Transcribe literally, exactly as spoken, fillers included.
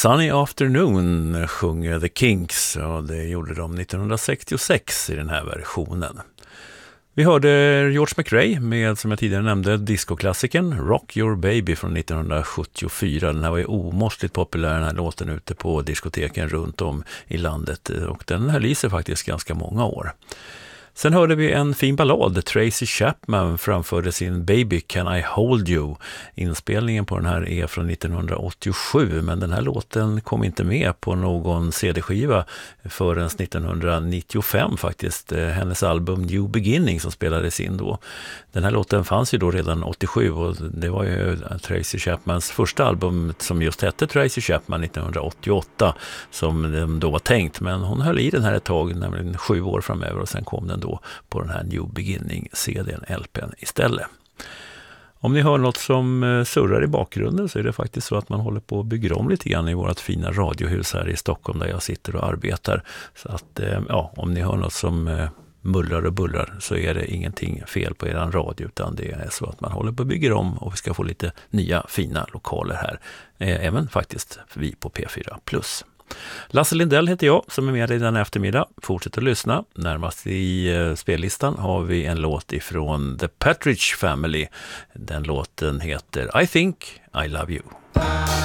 Sunny Afternoon sjunger The Kinks och det gjorde de nittonhundrasextiosex i den här versionen. Vi hörde George McRae med, som jag tidigare nämnde, discoklassikern Rock Your Baby från nittonhundrasjuttiofyra. Den här var ju omåttligt populär, den här låten, ute på diskoteken runt om i landet, och den höll i sig faktiskt ganska många år. Sen hörde vi en fin ballad. Tracy Chapman framförde sin Baby Can I Hold You. Inspelningen på den här är från nittonhundraåttiosju, men den här låten kom inte med på någon C D-skiva förrän nittonhundranittiofem faktiskt. Hennes album New Beginning som spelades in då. Den här låten fanns ju då redan åttiosju, och det var ju Tracy Chapmans första album som just hette Tracy Chapman nittonhundraåttioåtta som då var tänkt, men hon höll i den här ett tag, nämligen sju år framöver, och sen kom den då på den här New Beginning-C D:n, L P:n istället. Om ni hör något som surrar i bakgrunden så är det faktiskt så att man håller på att bygga om lite grann i vårt fina radiohus här i Stockholm där jag sitter och arbetar. Så att, ja, om ni hör något som mullrar och bullrar så är det ingenting fel på eran radio, utan det är så att man håller på att bygga om och vi ska få lite nya fina lokaler här. Även faktiskt vi på P fyra Plus. Lasse Lindell heter jag som är med dig den eftermiddag. Fortsätt att lyssna. Närmast i uh, spellistan har vi en låt ifrån The Partridge Family. Den låten heter I Think I Love You.